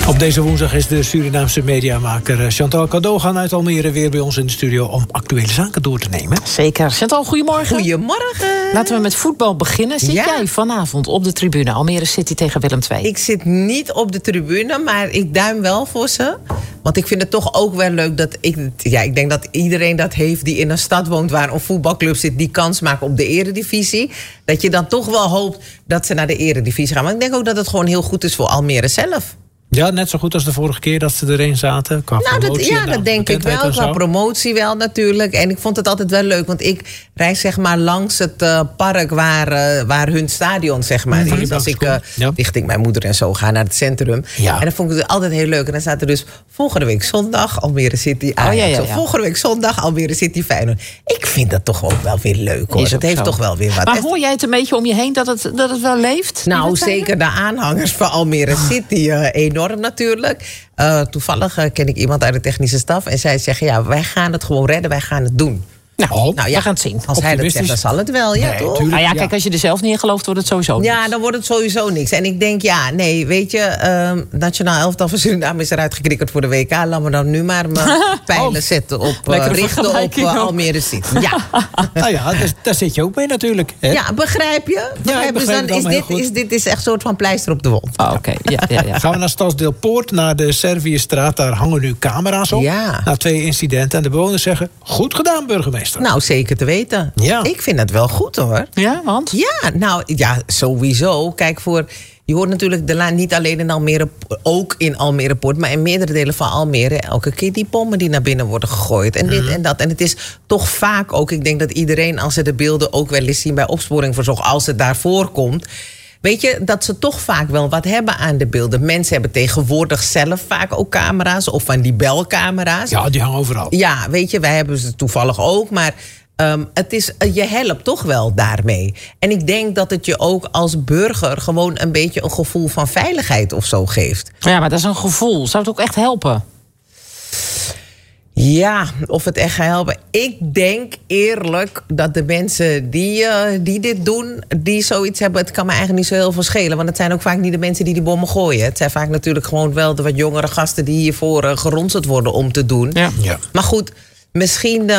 Op deze woensdag is de Surinaamse mediamaker Chantal Cadogan uit Almere weer bij ons in de studio om actuele zaken door te nemen. Zeker. Chantal, goedemorgen. Goedemorgen. Laten we met voetbal beginnen. Zit jij vanavond op de tribune? Almere City tegen Willem II. Ik zit niet op de tribune, maar ik duim wel voor ze. Want ik vind het toch ook wel leuk dat ik denk dat iedereen dat heeft die in een stad woont waar een voetbalclub zit die kans maakt op de eredivisie. Dat je dan toch wel hoopt dat ze naar de eredivisie gaan. Maar ik denk ook dat het gewoon heel goed is voor Almere zelf. Ja, net zo goed als de vorige keer dat ze erin zaten. Qua promotie dat denk ik wel. Qua promotie wel natuurlijk. En ik vond het altijd wel leleuk. Want ik reis zeg maar langs het park waar hun stadion zeg maar is. Als ik richting mijn moeder en zo ga naar het centrum. Ja. En dan vond ik het altijd heel leuk. En dan staat er dus volgende week zondag Almere City Ajax. Volgende week zondag Almere City Feyenoord. Ik vind dat toch ook wel weer leuk hoor. Het heeft toch wel weer wat. Maar hoor jij het een beetje om je heen dat het wel leeft? Nou, zeker de aanhangers van Almere City enorm natuurlijk. Toevallig ken ik iemand uit de technische staf. En zij zeggen, ja, wij gaan het gewoon redden. Wij gaan het doen. Nou ja, we gaan het zien. Als hij dat zegt, dan zal het wel. Ja, toch? Tuurlijk, nou ja, kijk, als je er zelf niet in gelooft, wordt het sowieso niks. Ja, dan wordt het sowieso niks. En ik denk, weet je, Nationaal Elftal van Suriname is eruit gekrikkerd voor de WK. Laat me dan nu maar mijn pijlen zetten op, richten op Almere City. Ja. Nou ja, daar zit je ook mee natuurlijk. Hè? Ja, begrijp je? Dus dan dit is echt een soort van pleister op de wond. Oké. Ja. Gaan we naar Stadsdeel Poort, naar de Serviëstraat. Daar hangen nu camera's op. Ja. Na 2 incidenten. En de bewoners zeggen, goed gedaan burgemeester. Nou, zeker te weten. Ja. Ik vind het wel goed hoor. Ja, want? Ja, sowieso. Kijk, je hoort natuurlijk niet alleen in Almere, ook in Almere Poort, maar in meerdere delen van Almere elke keer die bommen die naar binnen worden gegooid. En dit en dat. En het is toch vaak ook, ik denk dat iedereen, als ze de beelden ook wel eens zien bij Opsporing Verzocht, als het daarvoor komt, weet je, dat ze toch vaak wel wat hebben aan de beelden. Mensen hebben tegenwoordig zelf vaak ook camera's of van die belcamera's. Ja, die hangen overal. Ja, weet je, wij hebben ze toevallig ook, maar je helpt toch wel daarmee. En ik denk dat het je ook als burger gewoon een beetje een gevoel van veiligheid of zo geeft. Ja, maar dat is een gevoel. Zou het ook echt helpen? Ja, of het echt gaat helpen. Ik denk eerlijk dat de mensen die dit doen, die zoiets hebben, het kan me eigenlijk niet zo heel veel schelen. Want het zijn ook vaak niet de mensen die bommen gooien. Het zijn vaak natuurlijk gewoon wel de wat jongere gasten die hiervoor geronseld worden om te doen. Ja. Maar goed, misschien,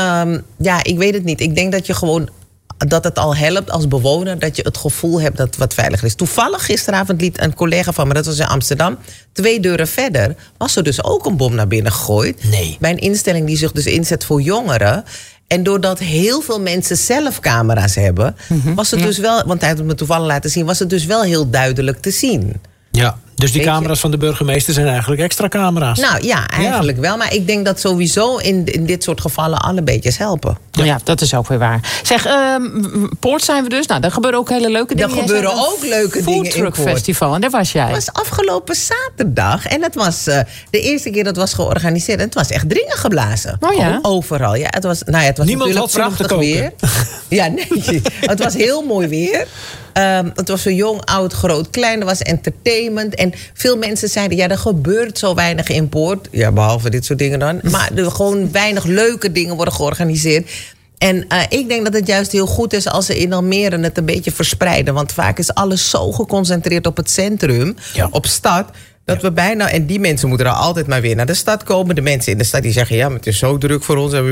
ik weet het niet. Ik denk dat je gewoon, dat het al helpt als bewoner, dat je het gevoel hebt dat het wat veiliger is. Toevallig gisteravond liet een collega van me, dat was in Amsterdam, 2 deuren verder, was er dus ook een bom naar binnen gegooid. Nee. Bij een instelling die zich dus inzet voor jongeren. En doordat heel veel mensen zelf camera's hebben, was het dus wel, want hij had het me toevallig laten zien, was het dus wel heel duidelijk te zien. Ja, dus die camera's van de burgemeester zijn eigenlijk extra camera's. Nou ja, eigenlijk wel. Maar ik denk dat sowieso in dit soort gevallen alle beetjes helpen. Ja, dat is ook weer waar. Zeg, Poort zijn we dus. Nou, daar gebeuren ook hele leuke dingen. Er gebeuren ook leuke dingen in Poort. Festival, en daar was jij. Het was afgelopen zaterdag. En het was de eerste keer dat was georganiseerd. En het was echt dringen geblazen. Oh ja? Overal. Ja, het was niemand natuurlijk prachtig weer. Ja, nee. Het was heel mooi weer. Het was zo jong, oud, groot, klein. Er was entertainment. En veel mensen zeiden, er gebeurt zo weinig in Poort. Ja, behalve dit soort dingen dan. Maar er gewoon weinig leuke dingen worden georganiseerd. En ik denk dat het juist heel goed is als ze in Almere het een beetje verspreiden. Want vaak is alles zo geconcentreerd op het centrum, op stad, dat we bijna, en die mensen moeten er altijd maar weer naar de stad komen. De mensen in de stad die zeggen, ja, maar het is zo druk voor ons.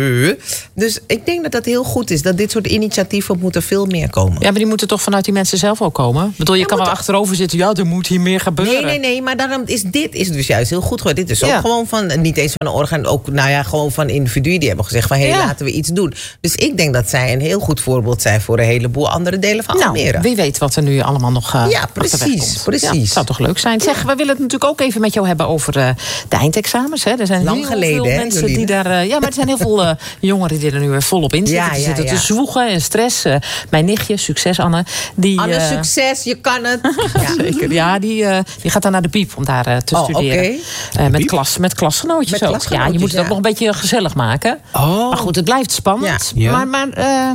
Dus ik denk dat dat heel goed is. Dat dit soort initiatieven moeten veel meer komen. Ja, maar die moeten toch vanuit die mensen zelf ook komen? Ik bedoel, je kan wel achterover zitten, er moet hier meer gebeuren. Nee, maar daarom is dit dus juist heel goed. Dit is ook gewoon van, niet eens van een orgaan, ook gewoon van individuen die hebben gezegd van, laten we iets doen. Dus ik denk dat zij een heel goed voorbeeld zijn voor een heleboel andere delen van Almere. Wie weet wat er nu allemaal nog precies. Ja, het zou toch leuk zijn. Zeg, we willen het natuurlijk ook even met jou hebben over de eindexamens. Hè. Er zijn lang geleden, veel mensen die daar. Maar er zijn heel veel jongeren die er nu volop in zitten. Die zitten te zwoegen en stress. Mijn nichtje, succes Anne. Anne, succes, je kan het. Zeker. Ja, die gaat dan naar de Piep om daar te studeren. Met klasgenootjes ook. Ja, je moet het ook nog een beetje gezellig maken. Maar goed, het blijft spannend. Ja. Maar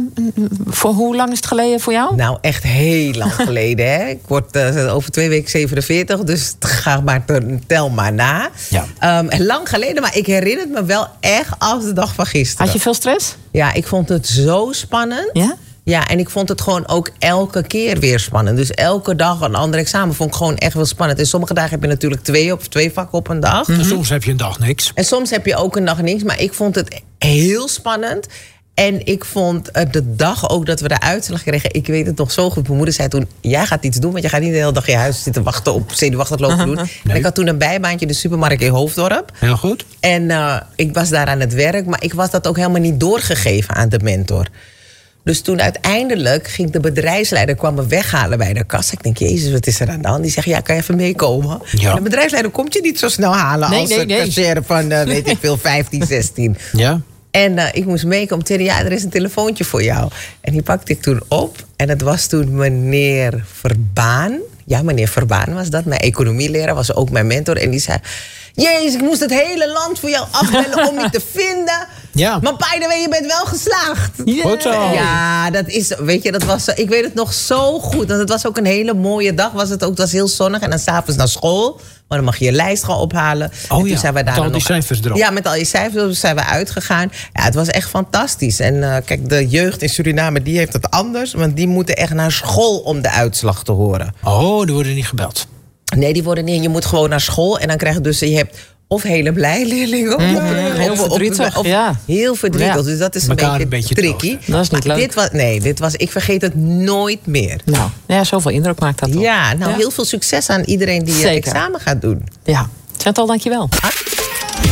voor hoe lang is het geleden voor jou? Nou, echt heel lang geleden. Hè. Ik word over 2 weken 47, dus ga maar tel maar na. Ja. Lang geleden, maar ik herinner het me wel echt als de dag van gisteren. Had je veel stress? Ja, ik vond het zo spannend. Ja? Ja, en ik vond het gewoon ook elke keer weer spannend. Dus elke dag een ander examen vond ik gewoon echt wel spannend. En sommige dagen heb je natuurlijk 2 vakken op een dag. En soms heb je een dag niks. En soms heb je ook een dag niks. Maar ik vond het heel spannend. En ik vond de dag ook dat we de uitslag kregen... ik weet het nog zo goed. Mijn moeder zei toen, jij gaat iets doen... want je gaat niet de hele dag in je huis zitten wachten op zenuwachtig lopen doen. Nee. En ik had toen een bijbaantje in de supermarkt in Hoofddorp. Heel goed. En ik was daar aan het werk... maar ik was dat ook helemaal niet doorgegeven aan de mentor. Dus toen uiteindelijk ging de bedrijfsleider kwam me weghalen bij de kassa. Ik denk, jezus, wat is er aan de hand? Die zegt, ja, kan je even meekomen? Ja. En de bedrijfsleider komt je niet zo snel halen... als een cashier van, weet ik veel, 15, 16. Ja. En ik moest meekomen. Tegen ja, er is een telefoontje voor jou. En die pakte ik toen op. En het was toen meneer Verbaan. Ja, meneer Verbaan was dat. Mijn economieleraar was ook mijn mentor. En die zei... Jezus, ik moest het hele land voor jou afbellen om je te vinden. Ja. Maar by the way, je bent wel geslaagd. Yeah. Ja, dat is, weet je, dat was, ik weet het nog zo goed. Want het was ook een hele mooie dag. Het was heel zonnig. En dan 's avonds naar school. Maar dan mag je je lijst gaan ophalen. Oh en toen zijn we daar met al die cijfers erop. Ja, met al die cijfers zijn we uitgegaan. Ja, het was echt fantastisch. En kijk, de jeugd in Suriname, die heeft het anders. Want die moeten echt naar school om de uitslag te horen. Oh, die worden niet gebeld. Nee, die worden niet. Je moet gewoon naar school. En dan krijg je dus... Je hebt of hele blij leerlingen. Heel verdrietig. Heel verdrietig. Ja. Dus dat is een beetje tricky. Dat is niet leuk. Dit was... Ik vergeet het nooit meer. Nou, ja, zoveel indruk maakt dat toch. Ja, heel veel succes aan iedereen die examen gaat doen. Ja. Chantal, dankjewel.